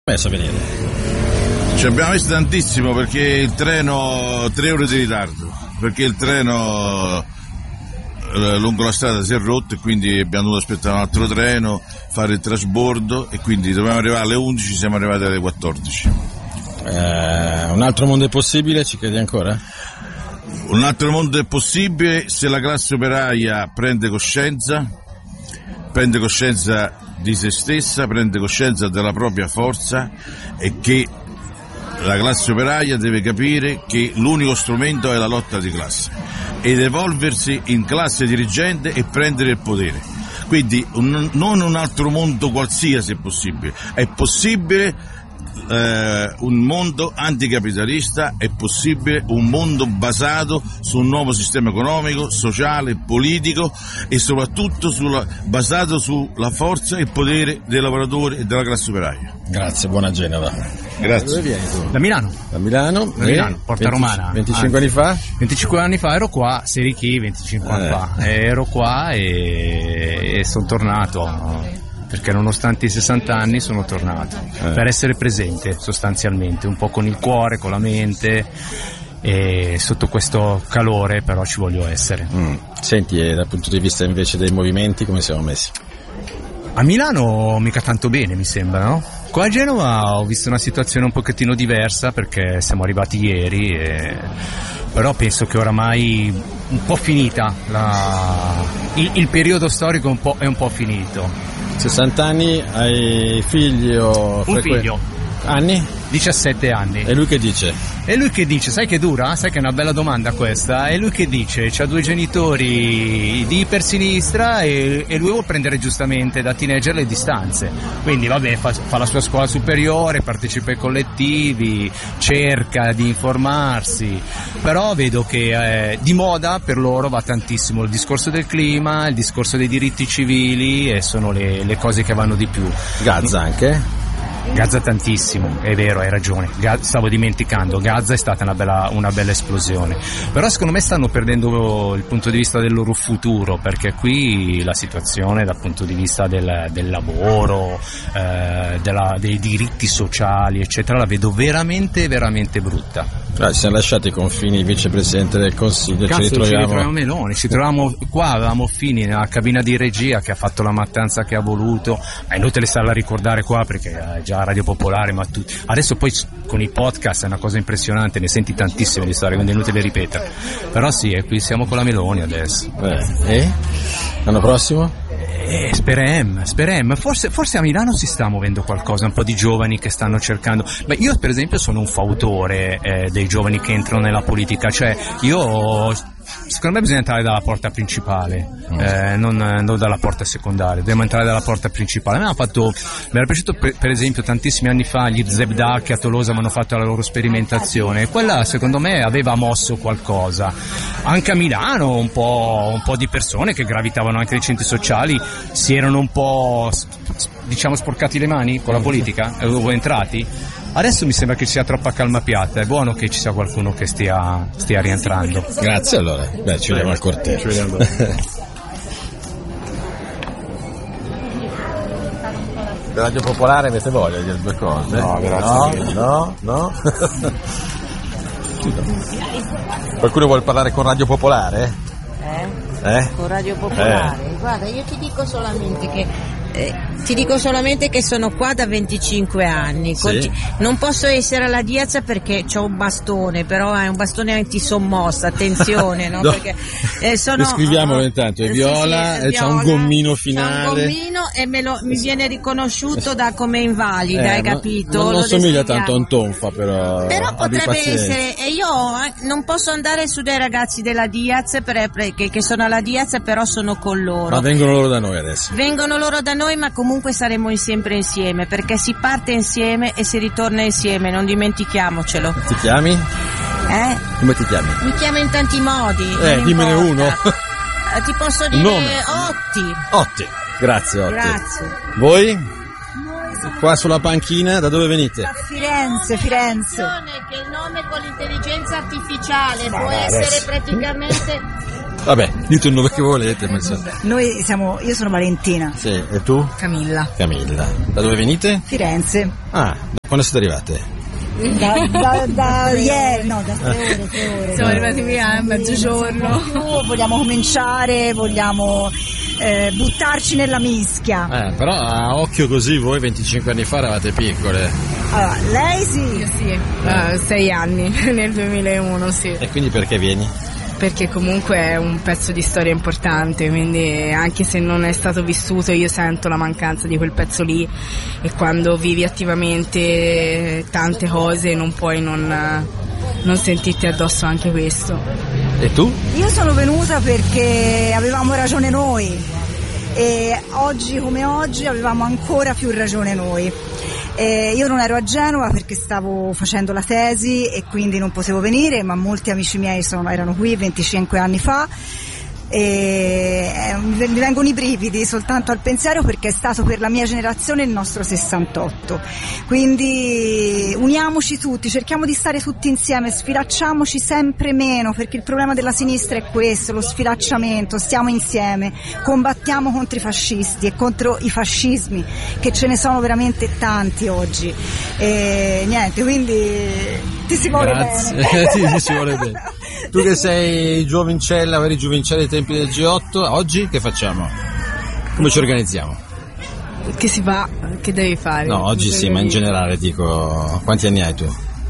Messo a venire. Ci abbiamo messo tantissimo perché il treno 3 ore di ritardo, perché il treno lungo la strada si è rotto e quindi abbiamo dovuto aspettare un altro treno, fare il trasbordo e quindi dovevamo arrivare alle 11, siamo arrivati alle 14. Un altro mondo è possibile, ci credi ancora? Un altro mondo è possibile se la classe operaia prende coscienza di se stessa, prende coscienza della propria forza e che la classe operaia deve capire che l'unico strumento è la lotta di classe ed evolversi in classe dirigente e prendere il potere. Quindi non un altro mondo qualsiasi è possibile un mondo anticapitalista, è possibile un mondo basato su un nuovo sistema economico, sociale, politico e soprattutto basato sulla forza e il potere dei lavoratori e della classe operaia. Grazie, buona Genova. Grazie. Dove vieni tu? Da Milano. Da Milano, Porta Romana. 25 anni fa? 25 anni fa ero qua, Serichi 25 anni fa. Ero qua e sono tornato. Perché nonostante i 60 anni sono tornato per essere presente sostanzialmente, un po' con il cuore, con la mente e sotto questo calore però ci voglio essere. Senti, dal punto di vista invece dei movimenti come siamo messi? A Milano mica tanto bene mi sembra, no? Qua a Genova ho visto una situazione un pochettino diversa perché siamo arrivati ieri però penso che oramai un po' finita il periodo storico è un po' finito. 60 anni, hai figli o... Un figlio. Anni? 17 anni. E lui che dice? Sai che dura? Sai che è una bella domanda questa? E lui che dice? C'ha 2 genitori di ipersinistra e lui vuole prendere giustamente da teenager le distanze. Quindi vabbè, fa la sua scuola superiore, partecipa ai collettivi, cerca di informarsi, però vedo che di moda per loro va tantissimo il discorso del clima, il discorso dei diritti civili e sono le cose che vanno di più. Gaza anche? Gaza tantissimo, è vero, hai ragione, stavo dimenticando, Gaza è stata una bella esplosione, però secondo me stanno perdendo il punto di vista del loro futuro, perché qui la situazione dal punto di vista del lavoro, dei diritti sociali eccetera la vedo veramente veramente brutta. Ci siamo lasciati i confini, vicepresidente del Consiglio. Cazzo, ci ritroviamo Meloni, ci trovavamo qua, avevamo Fini nella cabina di regia che ha fatto la mattanza che ha voluto, ma è inutile starla a ricordare qua perché è già Radio Popolare, ma tutti. Adesso poi con i podcast è una cosa impressionante, ne senti tantissime di storie, quindi è inutile ripetere. Però sì, qui siamo con la Meloni adesso. L'anno prossimo? Speriamo. Forse a Milano si sta muovendo qualcosa, un po' di giovani che stanno cercando. Ma io per esempio sono un fautore dei giovani che entrano nella politica, cioè secondo me bisogna entrare dalla porta principale, non dalla porta secondaria, dobbiamo entrare dalla porta principale. Mi era piaciuto per esempio tantissimi anni fa gli Zebda che a Tolosa avevano fatto la loro sperimentazione, quella secondo me aveva mosso qualcosa. Anche a Milano un po' di persone che gravitavano anche nei centri sociali si erano un po' sporcati le mani con la politica, entrati. Adesso mi sembra che ci sia troppa calma piatta, è buono che ci sia qualcuno che stia rientrando. Grazie allora, ci vediamo al corteo. Radio Popolare avete voglia di dire 2 cose? No, grazie. No? Qualcuno vuole parlare con Radio Popolare? Con Radio Popolare? Guarda, io ti dico solamente che sono qua da 25 anni. Sì. Non posso essere alla Diaz perché ho un bastone, però è un bastone antisommossa, attenzione, no? No. Perché Descriviamolo intanto, è viola, sì, è c'ha un gommino finale. C'ha un gommino e mi viene riconosciuto come invalida, hai capito? Non somiglia tanto a un tonfa, però potrebbe essere, e io non posso andare su dei ragazzi della Diaz che sono alla Diaz, però sono con loro. Ma vengono loro da noi adesso? Vengono loro da noi, ma comunque saremo sempre insieme, perché si parte insieme e si ritorna insieme, non dimentichiamocelo. Ti chiami? Come ti chiami? Mi chiamo in tanti modi. Dimmene uno. Ti posso dire Otti. Grazie Otti. Grazie. Voi? Qua sulla panchina, da dove venite? Da Firenze. Che il nome con l'intelligenza artificiale può essere praticamente Vabbè, dite un nome che volete. Ma io sono Valentina. Sì, e tu? Camilla. Da dove venite? Firenze. Da quando siete arrivate? Da ieri, no, da 3 ore. Siamo arrivati via a mezzogiorno. Vogliamo cominciare, vogliamo buttarci nella mischia. Però a occhio così voi 25 anni fa eravate piccole. Allora, lei sì? Io sì, 6 anni, nel 2001, sì. E quindi perché vieni? Perché comunque è un pezzo di storia importante, quindi anche se non è stato vissuto io sento la mancanza di quel pezzo lì, e quando vivi attivamente tante cose non puoi non sentirti addosso anche questo. E tu? Io sono venuta perché avevamo ragione noi, e oggi come oggi avevamo ancora più ragione noi. Io non ero a Genova perché stavo facendo la tesi e quindi non potevo venire, ma molti amici miei erano qui 25 anni fa, e mi vengono i brividi soltanto al pensiero, perché è stato per la mia generazione il nostro 68. Quindi uniamoci tutti, cerchiamo di stare tutti insieme, sfilacciamoci sempre meno, perché il problema della sinistra è questo, lo sfilacciamento. Stiamo insieme, combattiamo contro i fascisti e contro i fascismi, che ce ne sono veramente tanti oggi, e niente, quindi ti si vuole bene. Ti si vuole bene. Tu che sei giovincella, eri giovincella ai tempi del G8, oggi che facciamo? Come ci organizziamo? Che si fa? Che devi fare? No, oggi sì, ma in generale dico, quanti anni hai tu?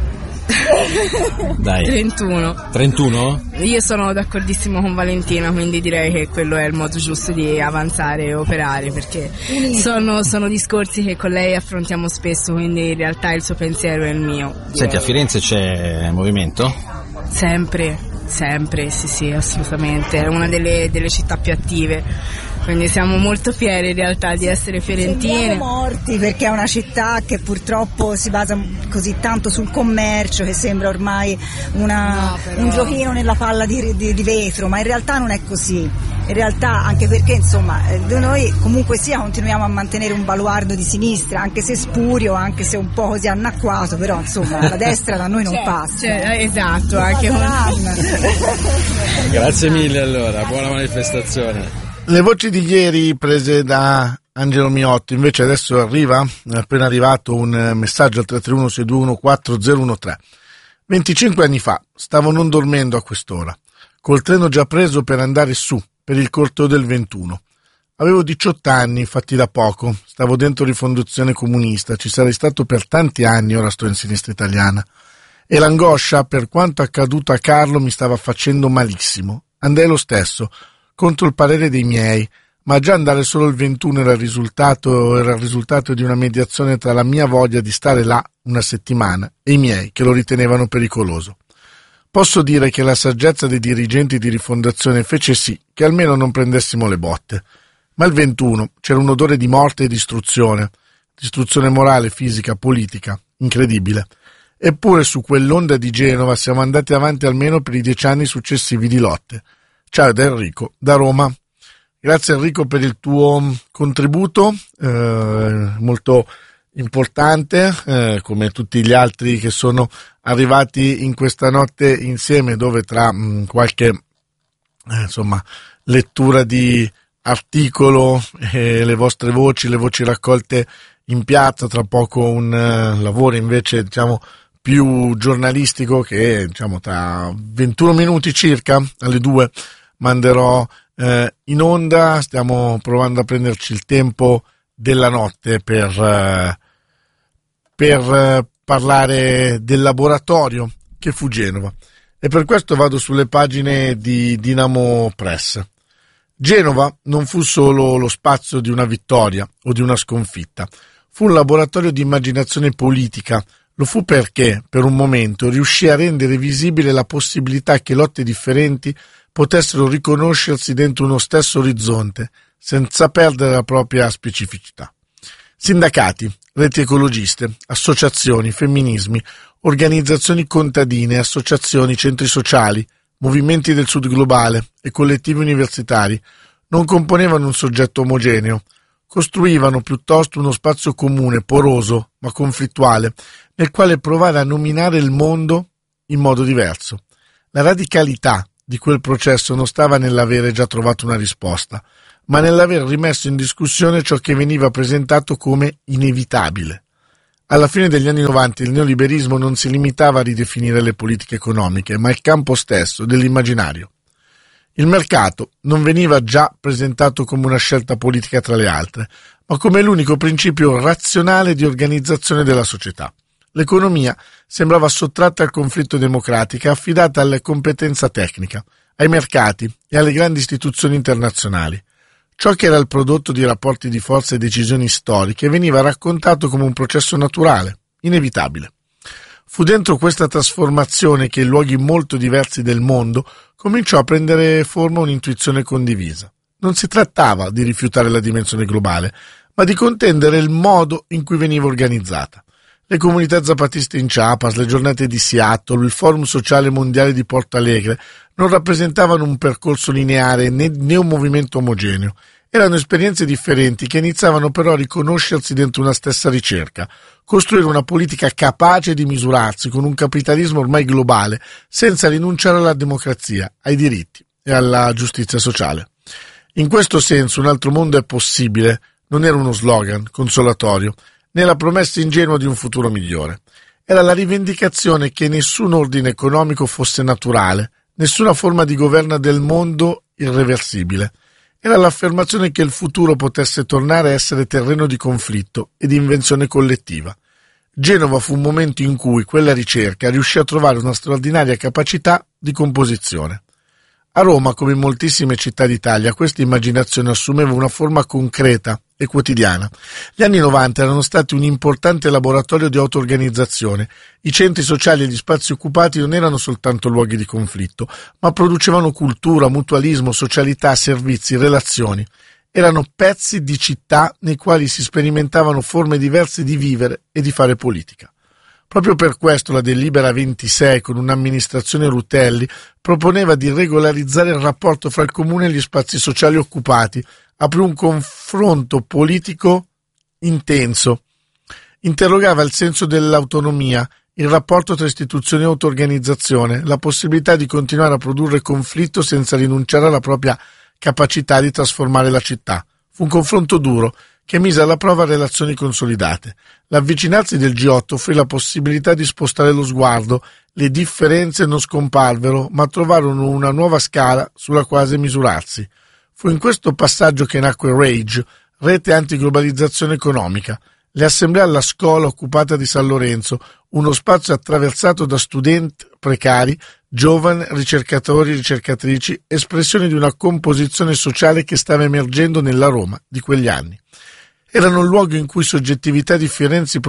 Dai. 31. 31? Io sono d'accordissimo con Valentina, quindi direi che quello è il modo giusto di avanzare e operare, perché sono discorsi che con lei affrontiamo spesso, quindi in realtà il suo pensiero è il mio. Senti, a Firenze c'è movimento? Sempre, sì, assolutamente, è una delle città più attive, quindi siamo molto fieri in realtà di essere fiorentine. Siamo morti perché è una città che purtroppo si basa così tanto sul commercio che sembra ormai un giochino nella palla di vetro, ma in realtà non è così. In realtà, anche perché insomma noi comunque sia continuiamo a mantenere un baluardo di sinistra, anche se spurio, anche se un po' così anacquato, però insomma la destra da noi non passa. Esatto, anche Grazie mille, allora, buona manifestazione. Le voci di ieri prese da Angelo Miotto, invece adesso arriva, è appena arrivato un messaggio al 331-621-4013. 25 anni fa stavo non dormendo a quest'ora, col treno già preso per andare su, per il corteo del 21. Avevo 18 anni, fatti da poco, stavo dentro Rifondazione Comunista, ci sarei stato per tanti anni, ora sto in Sinistra Italiana. E l'angoscia, per quanto accaduto a Carlo, mi stava facendo malissimo. Andai lo stesso, contro il parere dei miei, ma già andare solo il 21 era il risultato di una mediazione tra la mia voglia di stare là una settimana e i miei, che lo ritenevano pericoloso. Posso dire che la saggezza dei dirigenti di Rifondazione fece sì che almeno non prendessimo le botte. Ma il 21 c'era un odore di morte e distruzione morale, fisica, politica, incredibile. Eppure su quell'onda di Genova siamo andati avanti almeno per i 10 anni successivi di lotte. Ciao da Enrico, da Roma. Grazie Enrico per il tuo contributo, molto importante, come tutti gli altri che sono arrivati in questa notte insieme, dove tra qualche lettura di articolo e le vostre voci, le voci raccolte in piazza, tra poco un lavoro invece più giornalistico che tra 21 minuti circa alle 2 manderò in onda. Stiamo provando a prenderci il tempo della notte per parlare del laboratorio che fu Genova, e per questo vado sulle pagine di Dinamo Press. Genova non fu solo lo spazio di una vittoria o di una sconfitta, fu un laboratorio di immaginazione politica. Lo fu perché, per un momento, riuscì a rendere visibile la possibilità che lotte differenti potessero riconoscersi dentro uno stesso orizzonte, senza perdere la propria specificità. Sindacati, reti ecologiste, associazioni, femminismi, organizzazioni contadine, associazioni, centri sociali, movimenti del Sud globale e collettivi universitari non componevano un soggetto omogeneo, costruivano piuttosto uno spazio comune, poroso, ma conflittuale, nel quale provare a nominare il mondo in modo diverso. La radicalità di quel processo non stava nell'avere già trovato una risposta, ma nell'aver rimesso in discussione ciò che veniva presentato come inevitabile. Alla fine degli anni 90 il neoliberismo non si limitava a ridefinire le politiche economiche, ma il campo stesso dell'immaginario. Il mercato non veniva già presentato come una scelta politica tra le altre, ma come l'unico principio razionale di organizzazione della società. L'economia sembrava sottratta al conflitto democratico e affidata alla competenza tecnica, ai mercati e alle grandi istituzioni internazionali. Ciò che era il prodotto di rapporti di forza e decisioni storiche veniva raccontato come un processo naturale, inevitabile. Fu dentro questa trasformazione che in luoghi molto diversi del mondo cominciò a prendere forma un'intuizione condivisa. Non si trattava di rifiutare la dimensione globale, ma di contendere il modo in cui veniva organizzata. Le comunità zapatiste in Chiapas, le giornate di Seattle, il Forum Sociale Mondiale di Porto Alegre non rappresentavano un percorso lineare né un movimento omogeneo. Erano esperienze differenti che iniziavano però a riconoscersi dentro una stessa ricerca, costruire una politica capace di misurarsi con un capitalismo ormai globale, senza rinunciare alla democrazia, ai diritti e alla giustizia sociale. In questo senso un altro mondo è possibile, non era uno slogan consolatorio, né la promessa ingenua di un futuro migliore. Era la rivendicazione che nessun ordine economico fosse naturale, nessuna forma di governo del mondo irreversibile. Era l'affermazione che il futuro potesse tornare a essere terreno di conflitto e di invenzione collettiva. Genova fu un momento in cui quella ricerca riuscì a trovare una straordinaria capacità di composizione. A Roma, come in moltissime città d'Italia, questa immaginazione assumeva una forma concreta e quotidiana. Gli anni 90 erano stati un importante laboratorio di auto-organizzazione. I centri sociali e gli spazi occupati non erano soltanto luoghi di conflitto, ma producevano cultura, mutualismo, socialità, servizi, relazioni. Erano pezzi di città nei quali si sperimentavano forme diverse di vivere e di fare politica. Proprio per questo la delibera 26, con un'amministrazione Rutelli, proponeva di regolarizzare il rapporto fra il comune e gli spazi sociali occupati, aprì un confronto politico intenso, interrogava il senso dell'autonomia, il rapporto tra istituzioni e auto-organizzazione, la possibilità di continuare a produrre conflitto senza rinunciare alla propria capacità di trasformare la città. Fu un confronto duro, che mise alla prova relazioni consolidate. L'avvicinarsi del G8 offrì la possibilità di spostare lo sguardo, le differenze non scomparvero, ma trovarono una nuova scala sulla quale misurarsi. Fu in questo passaggio che nacque RAGE, Rete Antiglobalizzazione Economica, le assemblee alla scuola occupata di San Lorenzo, uno spazio attraversato da studenti precari, giovani, ricercatori e ricercatrici, espressione di una composizione sociale che stava emergendo nella Roma di quegli anni. Erano il luogo in cui soggettività differenti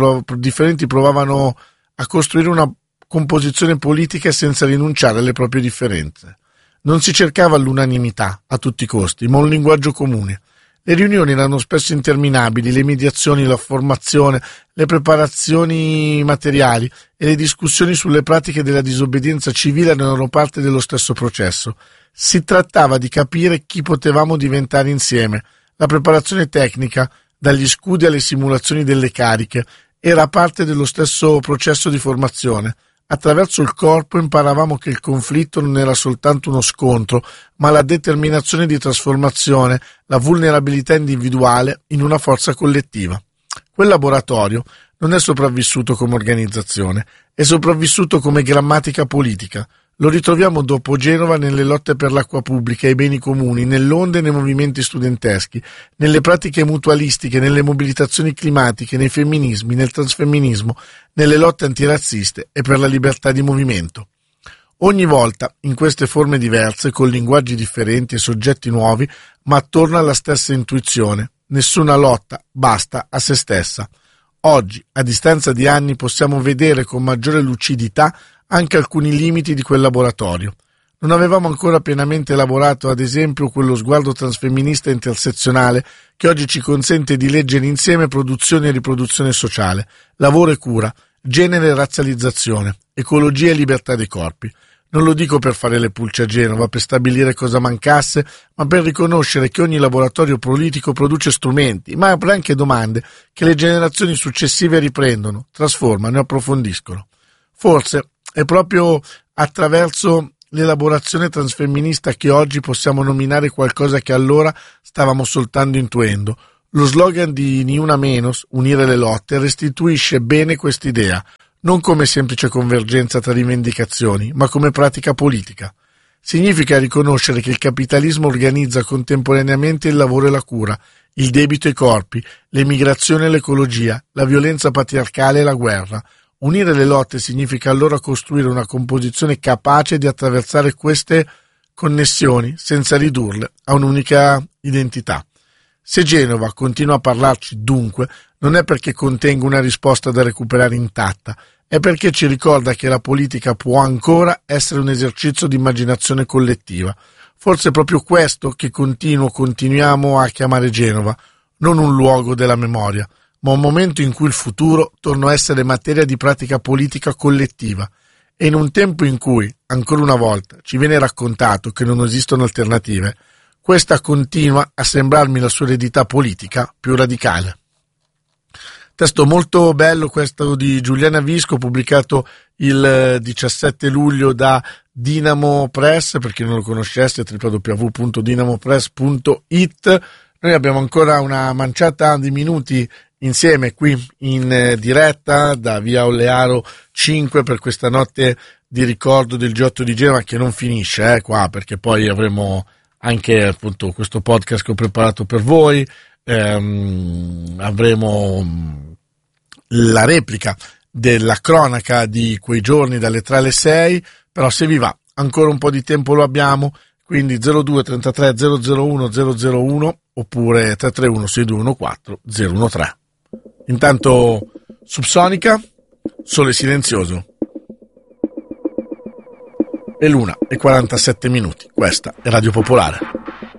provavano a costruire una composizione politica senza rinunciare alle proprie differenze. Non si cercava l'unanimità a tutti i costi, ma un linguaggio comune. Le riunioni erano spesso interminabili, le mediazioni, la formazione, le preparazioni materiali e le discussioni sulle pratiche della disobbedienza civile erano parte dello stesso processo. Si trattava di capire chi potevamo diventare insieme. La preparazione tecnica, dagli scudi alle simulazioni delle cariche, era parte dello stesso processo di formazione. Attraverso il corpo imparavamo che il conflitto non era soltanto uno scontro, ma la determinazione di trasformazione, la vulnerabilità individuale in una forza collettiva. Quel laboratorio non è sopravvissuto come organizzazione, è sopravvissuto come grammatica politica. Lo ritroviamo dopo Genova nelle lotte per l'acqua pubblica e i beni comuni, nell'onde e nei movimenti studenteschi, nelle pratiche mutualistiche, nelle mobilitazioni climatiche, nei femminismi, nel transfemminismo, nelle lotte antirazziste e per la libertà di movimento. Ogni volta, in queste forme diverse, con linguaggi differenti e soggetti nuovi, ma attorno alla stessa intuizione. Nessuna lotta basta a se stessa. Oggi, a distanza di anni, possiamo vedere con maggiore lucidità anche alcuni limiti di quel laboratorio. Non avevamo ancora pienamente elaborato, ad esempio, quello sguardo transfemminista intersezionale che oggi ci consente di leggere insieme produzione e riproduzione sociale, lavoro e cura, genere e razzializzazione, ecologia e libertà dei corpi. Non lo dico per fare le pulce a Genova, per stabilire cosa mancasse, ma per riconoscere che ogni laboratorio politico produce strumenti, ma apre anche domande che le generazioni successive riprendono, trasformano e approfondiscono. Forse è proprio attraverso l'elaborazione transfemminista che oggi possiamo nominare qualcosa che allora stavamo soltanto intuendo. Lo slogan di Ni Una Menos, unire le lotte, restituisce bene quest'idea, non come semplice convergenza tra rivendicazioni, ma come pratica politica. Significa riconoscere che il capitalismo organizza contemporaneamente il lavoro e la cura, il debito e i corpi, l'emigrazione e l'ecologia, la violenza patriarcale e la guerra. Unire le lotte significa allora costruire una composizione capace di attraversare queste connessioni senza ridurle a un'unica identità. Se Genova continua a parlarci dunque, non è perché contenga una risposta da recuperare intatta, è perché ci ricorda che la politica può ancora essere un esercizio di immaginazione collettiva. Forse è proprio questo che continuiamo a chiamare Genova, non un luogo della memoria, ma un momento in cui il futuro torna a essere materia di pratica politica collettiva. E in un tempo in cui, ancora una volta, ci viene raccontato che non esistono alternative, questa continua a sembrarmi la sua eredità politica più radicale. Testo molto bello questo di Giuliana Visco, pubblicato il 17 luglio da Dynamo Press, per chi non lo conoscesse, www.dynamopress.it. Noi abbiamo ancora una manciata di minuti insieme qui in diretta da via Ollearo 5 per questa notte di ricordo del G8 di Genova, che non finisce qua, perché poi avremo anche appunto questo podcast che ho preparato per voi, avremo la replica della cronaca di quei giorni dalle 3 alle 6, però se vi va ancora un po' di tempo lo abbiamo, quindi 02 33 001 001 oppure 331 6214 013. Intanto Subsonica, Sole Silenzioso, e l'1:47, questa è Radio Popolare.